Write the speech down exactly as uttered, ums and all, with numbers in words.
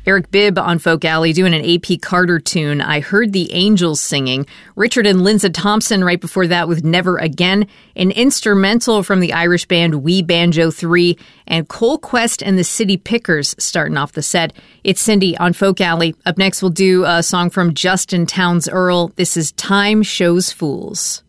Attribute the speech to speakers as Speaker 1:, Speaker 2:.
Speaker 1: Eric Bibb on Folk Alley doing an A P Carter tune, I Heard the Angels Singing. Richard and Linza Thompson right before that with Never Again. An instrumental from the Irish band We Banjo three. And Cole Quest and the City Pickers starting off the set. It's Cindy on Folk Alley. Up next, we'll do a song from Justin Townes Earle. This is Time Shows Fools.